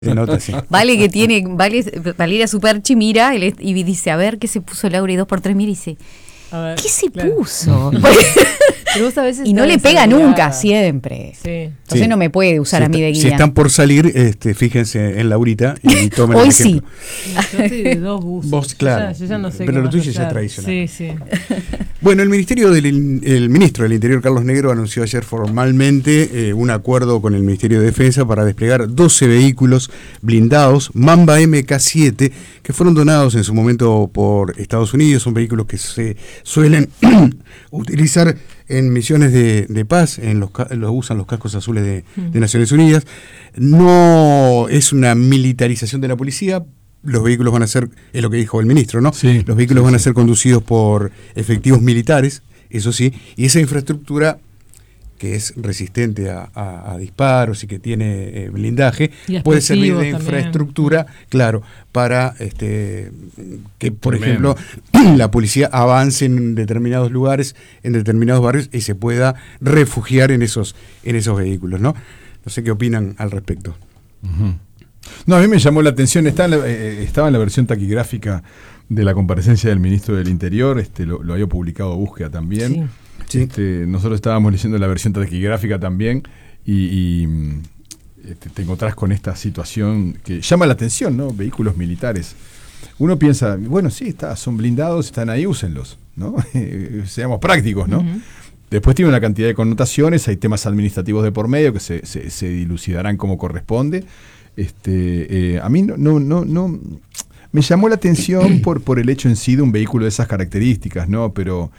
Se nota, sí. Valeria Superchi mira y dice, a ver qué se puso Laura, y 2x3 mira y dice, ver, ¿qué se puso? Pero vos a veces y no le pega nunca, siempre. Sí. Entonces no me puede usar a mí de guía. Si están por salir, fíjense en Laurita y tomen Hoy el ejemplo. Sí. Yo soy de 2 buzos. Vos, claro. Yo ya no sé. Pero lo tuyo ya es tradicional. Sí. Bueno, el ministro del Interior, Carlos Negro, anunció ayer formalmente un acuerdo con el Ministerio de Defensa para desplegar 12 vehículos blindados Mamba MK7 que fueron donados en su momento por Estados Unidos. Son vehículos que se suelen utilizar en misiones de paz, los usan los cascos azules de Naciones Unidas. No es una militarización de la policía. Los vehículos van a ser, es lo que dijo el ministro, ¿no? Sí, los vehículos van a ser conducidos por efectivos militares, eso sí, y esa infraestructura que es resistente a disparos y que tiene blindaje, puede servir de infraestructura, claro, para que, por ejemplo, la policía avance en determinados lugares, en determinados barrios, y se pueda refugiar en esos vehículos, ¿no? No sé qué opinan al respecto. Uh-huh. No, a mí me llamó la atención, estaba en la versión taquigráfica de la comparecencia del ministro del Interior, lo había publicado Búsqueda también. Sí. Sí. Nosotros estábamos leyendo la versión taquigráfica también y te encontrás con esta situación que llama la atención, ¿no? Vehículos militares. Uno piensa, bueno, sí, son blindados, están ahí, úsenlos, ¿no? Seamos prácticos, ¿no? Uh-huh. Después tiene una cantidad de connotaciones, hay temas administrativos de por medio que se dilucidarán como corresponde. A mí no me llamó la atención por el hecho en sí de un vehículo de esas características, ¿no? Pero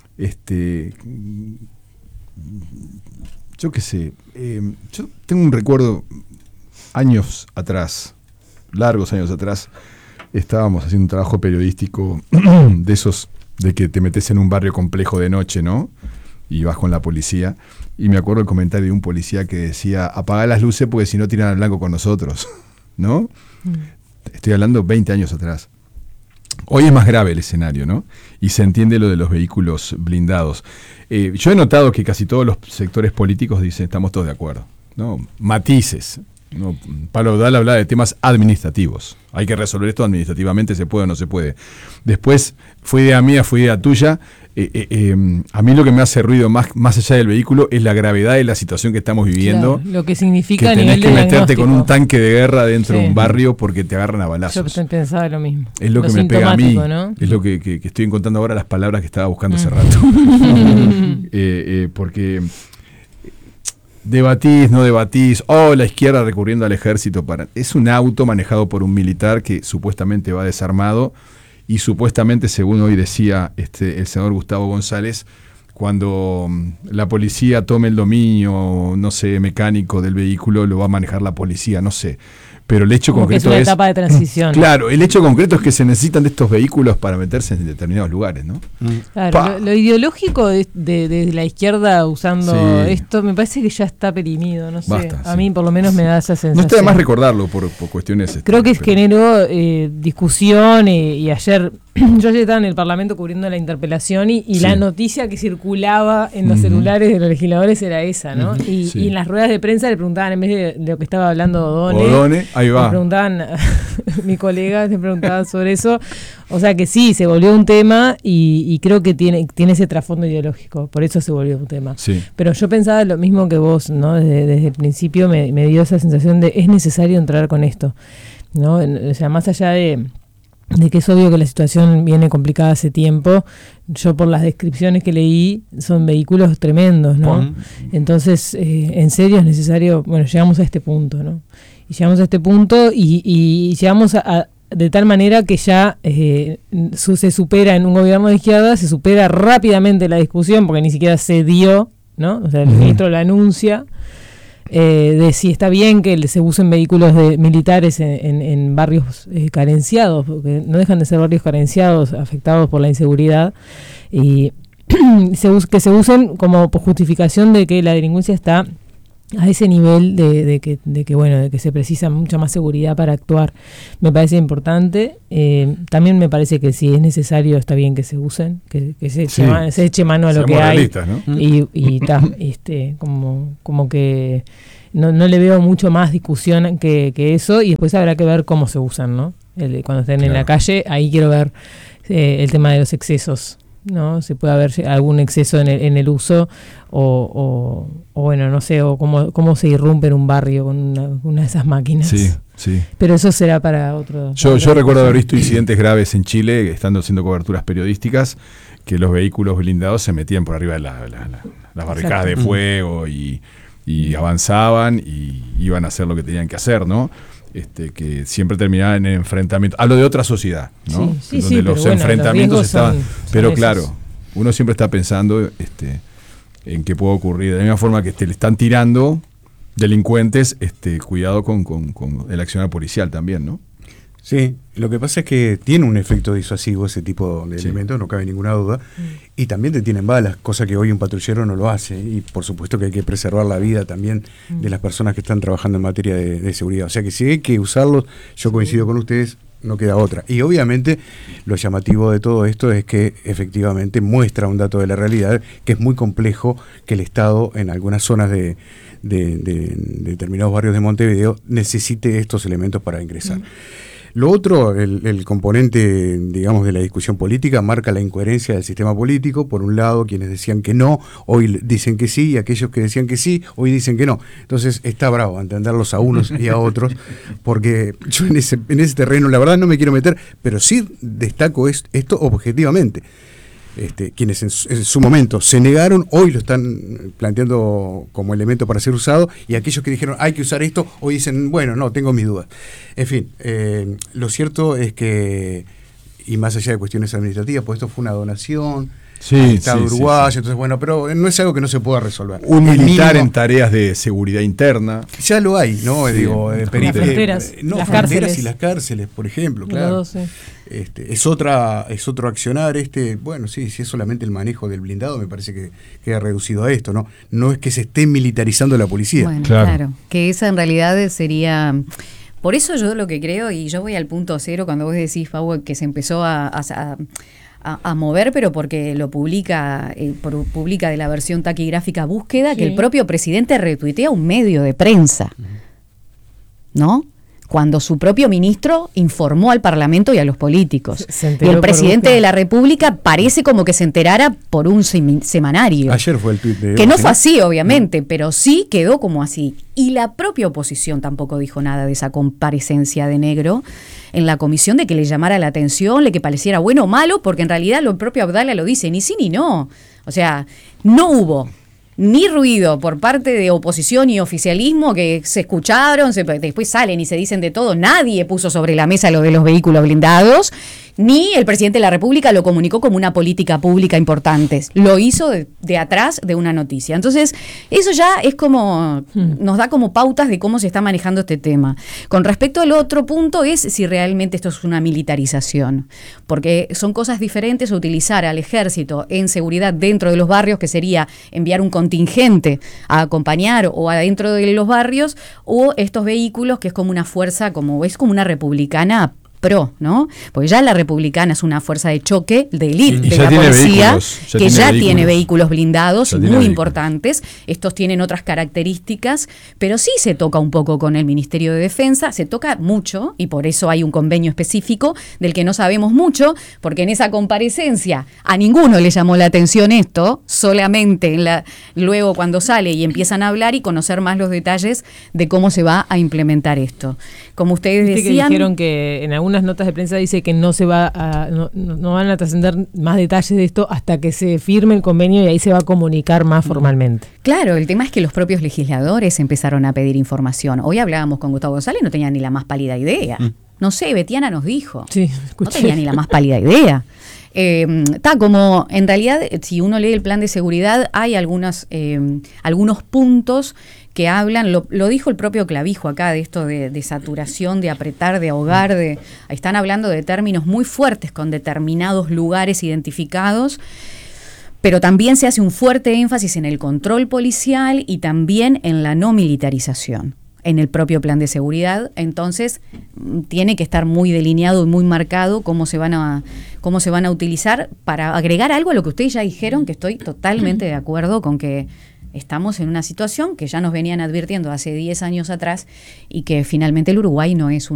yo qué sé, yo tengo un recuerdo años atrás, largos años atrás, estábamos haciendo un trabajo periodístico de esos de que te metes en un barrio complejo de noche, ¿no? Y vas con la policía, y me acuerdo el comentario de un policía que decía, apagá las luces porque si no tiran al blanco con nosotros, ¿no? Estoy hablando 20 años atrás. Hoy es más grave el escenario, ¿no? Y se entiende lo de los vehículos blindados. Yo he notado que casi todos los sectores políticos dicen, estamos todos de acuerdo, ¿no? Matices, ¿no? Pablo Audal habla de temas administrativos. Hay que resolver esto administrativamente, se puede o no se puede. Después, fue idea mía, fue idea tuya. A mí lo que me hace ruido más allá del vehículo es la gravedad de la situación que estamos viviendo. Claro, lo que significa que tenés que meterte con un tanque de guerra dentro de un barrio porque te agarran a balazos. Yo pensaba lo mismo. Es lo que me pega a mí, ¿no? Es lo que estoy encontrando ahora, las palabras que estaba buscando hace rato. Porque debatís, no debatís, la izquierda recurriendo al ejército es un auto manejado por un militar que supuestamente va desarmado. Y supuestamente, según hoy decía el senador Gustavo González, cuando la policía tome el dominio, no sé, mecánico del vehículo, lo va a manejar la policía, no sé. Pero el hecho concreto es una etapa de transición. Claro, el hecho concreto es que se necesitan de estos vehículos para meterse en determinados lugares, ¿no? Claro, lo ideológico de la izquierda usando esto me parece que ya está perimido, no sé. Basta, a mí por lo menos me da esa sensación. No está de más recordarlo por cuestiones. Creo que generó discusión y ayer yo estaba en el Parlamento cubriendo la interpelación y la noticia que circulaba en los celulares de los legisladores era esa, ¿no? Y en las ruedas de prensa le preguntaban, en vez de lo que estaba hablando Odone, ahí va. Le preguntaban, mi colega le preguntaba sobre eso. O sea que sí, se volvió un tema y creo que tiene ese trasfondo ideológico, por eso se volvió un tema. Sí. Pero yo pensaba lo mismo que vos, ¿no? Desde el principio me dio esa sensación de es necesario entrar con esto, ¿no? O sea, más allá de que es obvio que la situación viene complicada hace tiempo, yo por las descripciones que leí son vehículos tremendos, ¿no? Entonces, en serio es necesario, llegamos a este punto, ¿no? Y llegamos a este punto y llegamos de tal manera que ya se supera en un gobierno de izquierda, se supera rápidamente la discusión, porque ni siquiera se dio, ¿no? O sea, el ministro la anuncia, de si está bien que se usen vehículos militares en barrios carenciados, porque no dejan de ser barrios carenciados, afectados por la inseguridad, y que se usen como justificación de que la delincuencia está a ese nivel de que se precisa mucha más seguridad para actuar. Me parece importante. También me parece que si es necesario está bien que se usen, que se eche mano a lo que hay, ¿no? y como que no le veo mucho más discusión que eso, y después habrá que ver cómo se usan, ¿no? Cuando estén en la calle, ahí quiero ver el tema de los excesos, ¿no? Si puede haber algún exceso en el uso o bueno, no sé, o cómo se irrumpe en un barrio con una de esas máquinas. Sí. Pero eso será para otro. Yo recuerdo haber visto incidentes graves en Chile, estando haciendo coberturas periodísticas, que los vehículos blindados se metían por arriba de las barricadas de fuego y avanzaban y iban a hacer lo que tenían que hacer, ¿no? Que siempre terminaban en enfrentamiento. Hablo de otra sociedad, ¿no? Donde los enfrentamientos estaban. Pero claro, uno siempre está pensando en qué puede ocurrir. De la misma forma que le están tirando delincuentes, cuidado con el accionar policial también, ¿no? Sí, lo que pasa es que tiene un efecto disuasivo ese tipo de elementos, no cabe ninguna duda, y también te tienen balas, cosa que hoy un patrullero no lo hace, y por supuesto que hay que preservar la vida también de las personas que están trabajando en materia de seguridad, o sea que si hay que usarlos, yo coincido con ustedes, no queda otra. Y obviamente lo llamativo de todo esto es que efectivamente muestra un dato de la realidad, que es muy complejo que el Estado en algunas zonas de determinados barrios de Montevideo necesite estos elementos para ingresar. Lo otro, el componente, digamos, de la discusión política marca la incoherencia del sistema político. Por un lado, quienes decían que no, hoy dicen que sí, y aquellos que decían que sí, hoy dicen que no. Entonces está bravo entenderlos a unos y a otros, porque yo en ese terreno, la verdad, no me quiero meter, pero sí destaco esto objetivamente. Quienes en su momento se negaron, hoy lo están planteando como elemento para ser usado, y aquellos que dijeron hay que usar esto, hoy dicen, bueno, no, tengo mis dudas. En fin, lo cierto es que, y más allá de cuestiones administrativas, pues esto fue una donación al Estado uruguayo, entonces bueno, pero no es algo que no se pueda resolver. Un militar en tareas de seguridad interna. Ya lo hay, ¿no? Digo, las fronteras, las fronteras y las cárceles, por ejemplo, claro. Es otro accionar, bueno, sí, si es solamente el manejo del blindado, me parece que queda reducido a esto, ¿no? No es que se esté militarizando la policía. Bueno, claro, que esa en realidad sería. Por eso yo lo que creo, y yo voy al punto cero cuando vos decís, Pau, que se empezó a mover, pero porque lo publica de la versión taquigráfica Búsqueda, que el propio presidente retuitea un medio de prensa, ¿no? Cuando su propio ministro informó al Parlamento y a los políticos. Y el presidente de la República parece como que se enterara por un semanario. Ayer fue el tuit de... Que no fue así, obviamente, pero sí quedó como así. Y la propia oposición tampoco dijo nada de esa comparecencia de Negro en la comisión, de que le llamara la atención, de que pareciera bueno o malo, porque en realidad lo propio Abdala lo dice, ni sí ni no. O sea, no hubo ni ruido por parte de oposición y oficialismo, que se escucharon, después salen y se dicen de todo. Nadie puso sobre la mesa lo de los vehículos blindados, ni el presidente de la República lo comunicó como una política pública importante. Lo hizo de atrás de una noticia. Entonces, eso ya es como, nos da como pautas de cómo se está manejando este tema. Con respecto al otro punto es si realmente esto es una militarización, porque son cosas diferentes utilizar al ejército en seguridad dentro de los barrios, que sería enviar un contingente a acompañar o adentro de los barrios, o estos vehículos que es como una fuerza, es como una republicana pro, ¿no? Porque ya la republicana es una fuerza de choque, de élite de la policía, que ya tiene vehículos blindados muy importantes. Estos tienen otras características, pero sí se toca un poco con el Ministerio de Defensa, se toca mucho, y por eso hay un convenio específico del que no sabemos mucho, porque en esa comparecencia a ninguno le llamó la atención esto, solamente luego cuando sale y empiezan a hablar y conocer más los detalles de cómo se va a implementar esto. Como ustedes decían, que dijeron que en algunas notas de prensa dice que no van a trascender más detalles de esto hasta que se firme el convenio, y ahí se va a comunicar más formalmente. Claro, el tema es que los propios legisladores empezaron a pedir información. Hoy hablábamos con Gustavo González y no tenía ni la más pálida idea. No sé, Betiana nos dijo. Sí, no tenía ni la más pálida idea. Como en realidad, si uno lee el plan de seguridad, hay algunos puntos que hablan, lo dijo el propio Clavijo acá, de esto de saturación, de apretar, de ahogar, están hablando de términos muy fuertes con determinados lugares identificados, Pero también se hace un fuerte énfasis en el control policial y también en la no militarización en el propio plan de seguridad. Entonces tiene que estar muy delineado y muy marcado cómo se van a utilizar. Para agregar algo a lo que ustedes ya dijeron, que estoy totalmente de acuerdo con que estamos en una situación que ya nos venían advirtiendo hace 10 años atrás y que finalmente el Uruguay no es